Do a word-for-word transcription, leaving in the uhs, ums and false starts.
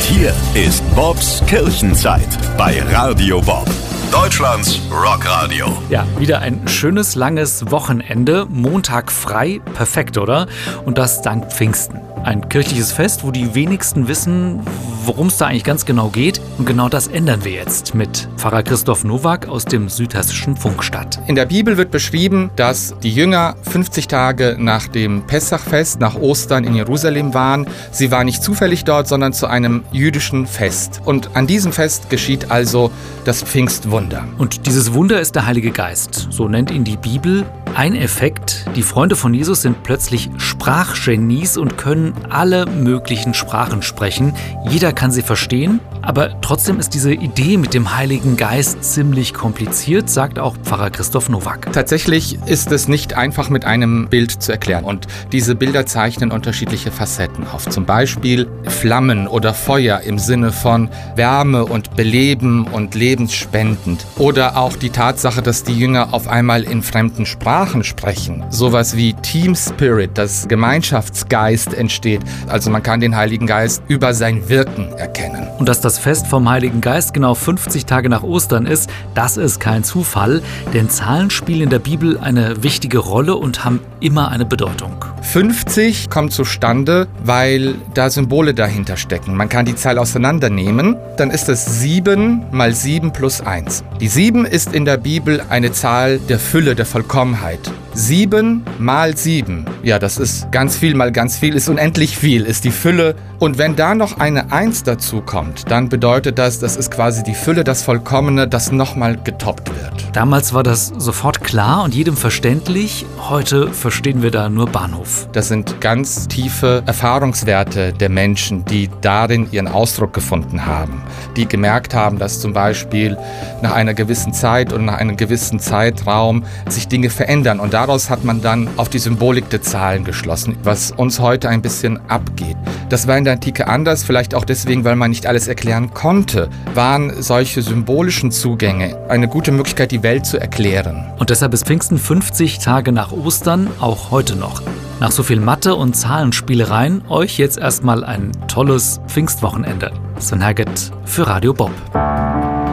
hier ist Bobs Kirchenzeit bei Radio Bob, Deutschlands Rockradio. Ja, wieder ein schönes, langes Wochenende. Montag frei, perfekt, oder? Und das dank Pfingsten. Ein kirchliches Fest, wo die wenigsten wissen, worum es da eigentlich ganz genau geht. Und genau das ändern wir jetzt mit Pfarrer Christoph Nowak aus dem Südhessischen Funkstadt. In der Bibel wird beschrieben, dass die Jünger fünfzig Tage nach dem Pessachfest, nach Ostern in Jerusalem waren. Sie waren nicht zufällig dort, sondern zu einem jüdischen Fest. Und an diesem Fest geschieht also das Pfingstwunder. Und dieses Wunder ist der Heilige Geist. So nennt ihn die Bibel. Ein Effekt: Die Freunde von Jesus sind plötzlich Sprachgenies und können alle möglichen Sprachen sprechen. Jeder kann sie verstehen, aber trotzdem ist diese Idee mit dem Heiligen Geist ziemlich kompliziert, sagt auch Pfarrer Christoph Nowak. Tatsächlich ist es nicht einfach mit einem Bild zu erklären. Und diese Bilder zeichnen unterschiedliche Facetten auf. Zum Beispiel Flammen oder Feuer im Sinne von Wärme und Beleben und lebensspendend. Oder auch die Tatsache, dass die Jünger auf einmal in fremden Sprachen sprechen. Sowas wie Team Spirit, dass Gemeinschaftsgeist entsteht. Also man kann den Heiligen Geist über sein Wirken erkennen. Und dass das Fest vom Heiligen Geist genau fünfzig Tage nach Ostern ist, das ist kein Zufall, denn Zahlen spielen in der Bibel eine wichtige Rolle und haben immer eine Bedeutung. fünfzig kommt zustande, weil da Symbole dahinter stecken. Man kann die Zahl auseinandernehmen, dann ist es sieben mal sieben plus eins. Die sieben ist in der Bibel eine Zahl der Fülle, der Vollkommenheit. sieben mal sieben, ja, das ist ganz viel mal ganz viel, ist unendlich viel, ist die Fülle. Und wenn da noch eine eins dazu kommt, dann bedeutet das, das ist quasi die Fülle, das Vollkommene, das nochmal getoppt wird. Damals war das sofort klar und jedem verständlich. Heute verstehen wir da nur Bahnhof. Das sind ganz tiefe Erfahrungswerte der Menschen, die darin ihren Ausdruck gefunden haben. Die gemerkt haben, dass zum Beispiel nach einer gewissen Zeit und nach einem gewissen Zeitraum sich Dinge verändern. Und daraus hat man dann auf die Symbolik der Zahlen geschlossen, was uns heute ein bisschen abgeht. Das war in der Antike anders, vielleicht auch deswegen, weil man nicht alles erklären konnte, waren solche symbolischen Zugänge eine gute Möglichkeit, die Welt zu erklären. Und deshalb ist Pfingsten fünfzig Tage nach Ostern, auch heute noch. Nach so viel Mathe- und Zahlenspielereien, euch jetzt erstmal ein tolles Pfingstwochenende. Sven Haggett für Radio Bob.